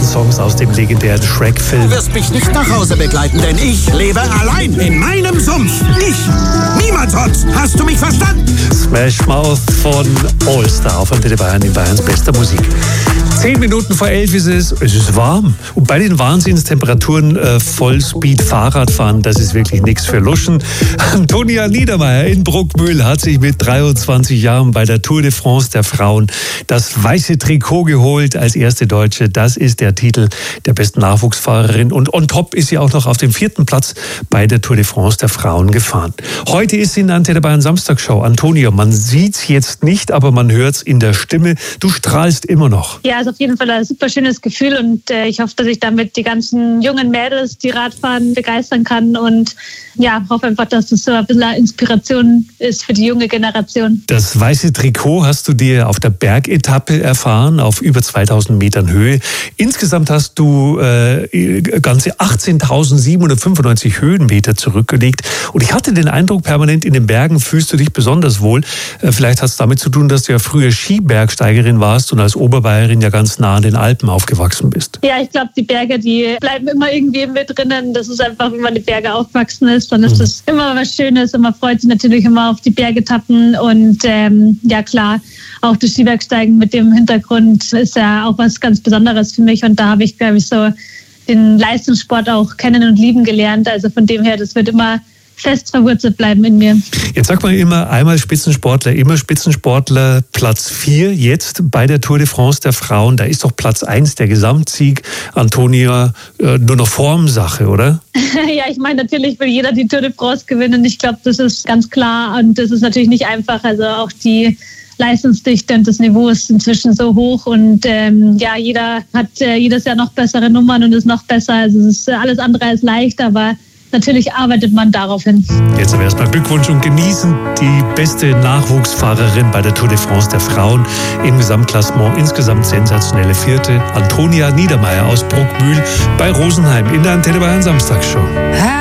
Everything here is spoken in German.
bekannten Songs aus dem legendären Shrek-Film. Du wirst mich nicht nach Hause begleiten, denn ich lebe allein in meinem Sumpf. Ich, niemand sonst. Hast du mich verstanden? Smash Mouth von All Star auf Antenne Bayern in Bayerns bester Musik. 10 Minuten vor 11 ist es. Es ist warm. Und bei den Wahnsinnstemperaturen Vollspeed Fahrradfahren, das ist wirklich nichts für Luschen. Antonia Niedermeier in Bruckmühl hat sich mit 23 Jahren bei der Tour de France der Frauen das weiße Trikot geholt als erste Deutsche. Das ist der Titel der besten Nachwuchsfahrerin. Und on top ist sie auch noch auf dem 4. Platz bei der Tour de France der Frauen gefahren. Heute ist sie in der Antenne Bayern Samstagshow. Antonia, man sieht's jetzt nicht, aber man hört's in der Stimme. Du strahlst immer noch. Ja, ist auf jeden Fall ein super schönes Gefühl und ich hoffe, dass ich damit die ganzen jungen Mädels, die Radfahren, begeistern kann und ja, hoffe einfach, dass das so ein bisschen eine Inspiration ist für die junge Generation. Das weiße Trikot hast du dir auf der Bergetappe erfahren, auf über 2000 Metern Höhe. Insgesamt hast du ganze 18.795 Höhenmeter zurückgelegt. Und ich hatte den Eindruck, permanent in den Bergen fühlst du dich besonders wohl. Vielleicht hat es damit zu tun, dass du ja früher Skibergsteigerin warst und als Oberbayerin ja ganz nah an den Alpen aufgewachsen bist. Ja, ich glaube, die Berge, die bleiben immer irgendwie mit drinnen. Das ist einfach, wenn man die Berge aufgewachsen ist, dann ist das immer was Schönes und man freut sich natürlich immer auf die Bergetappen und ja klar, auch das Skibergsteigen mit dem Hintergrund ist ja auch was ganz Besonderes für mich und da habe ich, glaube ich, so den Leistungssport auch kennen und lieben gelernt. Also von dem her, das wird immer fest verwurzelt bleiben in mir. Jetzt sagt man immer, einmal Spitzensportler, immer Spitzensportler. Platz 4 jetzt bei der Tour de France der Frauen. Da ist doch Platz 1 der Gesamtsieg. Antonia, nur noch Formsache, oder? Ja, ich meine, natürlich will jeder die Tour de France gewinnen. Ich glaube, das ist ganz klar und das ist natürlich nicht einfach. Also auch die Leistungsdichte und das Niveau ist inzwischen so hoch und ja, jeder hat jedes Jahr noch bessere Nummern und ist noch besser. Also es ist alles andere als leicht, aber natürlich arbeitet man darauf hin. Jetzt aber erstmal Glückwunsch und genießen die beste Nachwuchsfahrerin bei der Tour de France der Frauen im Gesamtklassement. Insgesamt sensationelle 4. Antonia Niedermeier aus Bruckmühl bei Rosenheim in der Antenne Bayern Samstagshow.